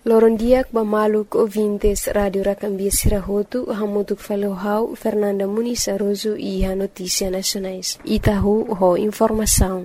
Loron diak bamaluk ouvintes Radio Racambia Sirahotu, hamutuk falohau Fernanda Muniz Aroso e a Notícia Nacionais. Itahu ho informação.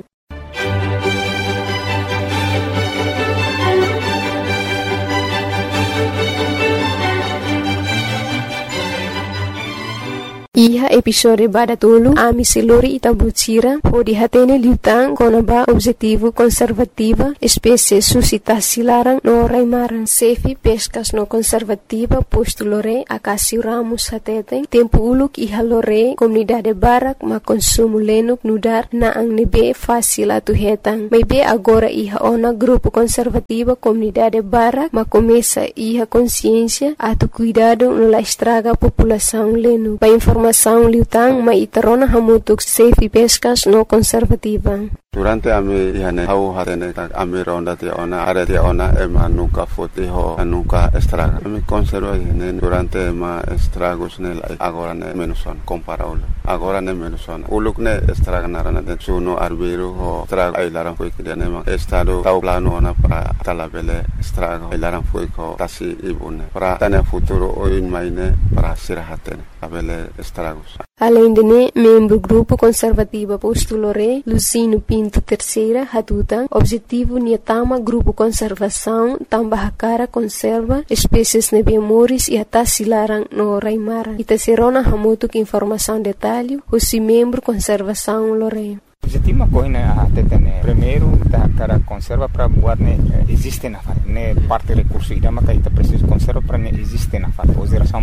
Iha episode badatulu ami siluri itabutira o dihatene liutang konaba objetivo conservativa espécie suscitação larang no raimaran sefi pescas no conservativa posto lore akasi ramos hateten tempo uluk iha lore comunidade barak ma consumo lenuk nudar na ang nebe fácil atu hetang maybe agora iha ona grupo conservativa comunidade barak ma começa iha consciência atu cuidado no la estraga população lenu pa informação liutang maitarona hamutuk safe pescas no conservativa. Durante ami ihane hau hatene ami ronda tia ona are tia ona ema nuka fotiho nuka estraga. Ami conserva ihane durante ema estragos nel agora ne menuson comparable. Agora ne menuson. Uluk ne estraga narana de suno arbiro ho estraga ailaran foi que ne ma estado tau plano ona para talabele estraga ailaran foi ko tasi ibune. Para tane futuro oin maine para sirahatene abele estragos. Além de membro grupo conservativa postulore Lucino Pinto terceira hatutan objetivo niatama grupo conservação tambah cara conserva espécies nebiamoris e atas silarang no raimara itaserona hamutuk informação detalhe o membro conservação lore. Objetivo ma coina atetene primeiro ta cara conserva para buat ne existe na fat ne parte recurso ida maka ita preciso conserva para ne existe na fat geração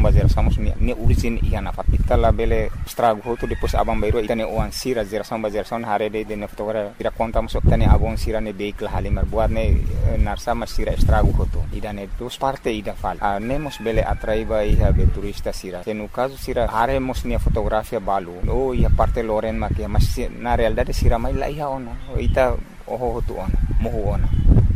ne origin ia na fat ita la bele estrago hoto depois abang bairo ita ne oan sira geração hare de ne fotogra ira contamos ita ne abon sira ne vehicle halimar buat ne narsa mas sira estrago hoto ida ne dos parte ida fal nemos bele atraiva ia be turista sira no caso sira haremos ne fotografia balu o ia parte loren ma que mas na realidade sira mai la iha ona ita oho tu ona mohu ona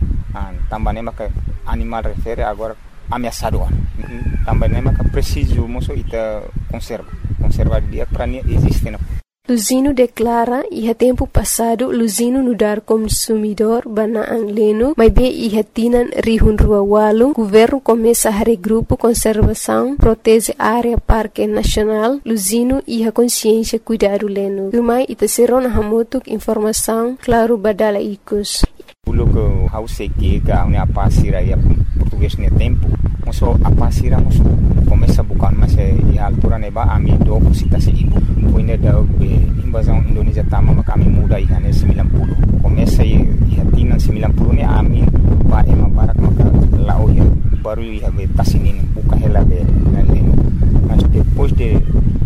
tambane maka animal refere agora ameaçado ona tambane maka preciso moço ita conserva dia para nem existe na Luzino declara iha tempo passado Luzino nudar consumidor bana ang leno mas be iha tinan rihun rua walu governo começa a regrupo conservação protege área parque nacional Luzino iha consciência cuidado leno rumai ita serona hamutuk informação claro badala ikus Uluk hause que a pasira ia português ne tempo moço a pasira moço começa bukan mas e altura neba ami do citasi ibu puine da invasão Indonesia tama maka ami muda ia ne 90 começa ia tinan 90 ne ami ba ema barak maka lao ia baru ia be tasinin buka hela be nalin mas depois de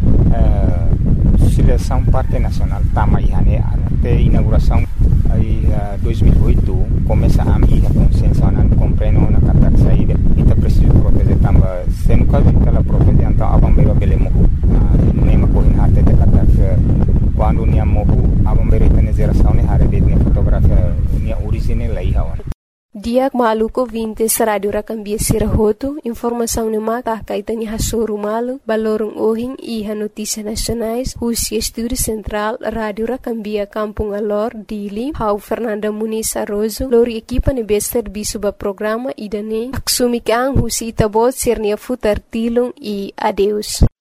seleção parte nacional tama ia ne até inauguração aí 2008 começa a minha consciência não compreendo na carta saída ita preciso proteger tamba sendo caso ela proteger então abambeiro belemo nem ma coin harte de carta quando nia mohu abambeiro ita geração ne hare de fotografia nia original lai hawan Diak maluko 20 Radio Racambia Sirahotu, informação ne maka kaitani hasoro malu, balorong ohing iha notícia nacionais, Husi Estúdio Central, Radio Racambia Kampung Alor, Dili, Hau Fernanda Muniz Aroso, lori equipa ne bester bisuba programa idane, aksumikang Husi itabot sirnia futar tilong e adeus.